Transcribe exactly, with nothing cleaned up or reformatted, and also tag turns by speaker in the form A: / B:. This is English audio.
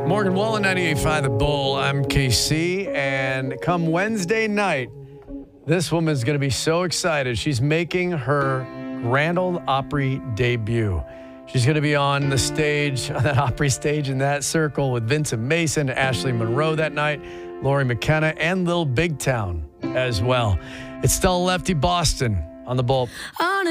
A: Morgan Wallen, ninety-eight point five The Bull. I'm K C, and come Wednesday night, this woman's going to be so excited. She's making her Grand Ole Opry debut. She's going to be on the stage, on that Opry stage in that circle with Vincent Mason, Ashley Monroe that night, Lori McKenna, and Lil Big Town as well. It's Stella Lefty Boston on The Bull.